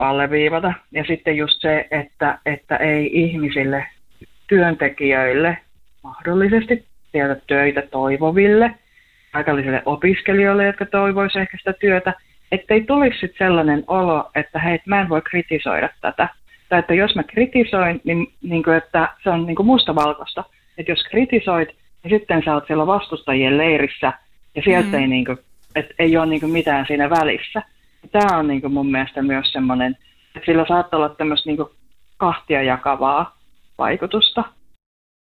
alleviivata. Ja sitten just se, että ei ihmisille, työntekijöille, mahdollisesti sieltä töitä toivoville, paikallisille opiskelijoille, jotka toivoisivat ehkä sitä työtä, ettei tulisi sit sellainen olo, että hei, mä en voi kritisoida tätä. Tai että jos mä kritisoin, niin kuin, että se on niin kuin mustavalkoista. Että jos kritisoit, niin sitten sä oot siellä vastustajien leirissä, ja sieltä ei, niin kuin, ei ole niin kuin mitään siinä välissä. Tämä on niin kuin mun mielestä myös semmoinen, että sillä saattaa olla tämmöistä niin kuin kahtia jakavaa vaikutusta.